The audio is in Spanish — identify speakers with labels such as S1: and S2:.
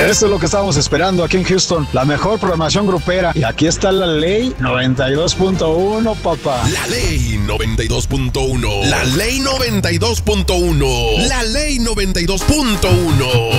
S1: Eso es lo que estábamos esperando aquí en Houston. La mejor programación grupera. Y aquí está la ley 92.1, papá.
S2: La ley 92.1. La ley 92.1. La ley 92.1.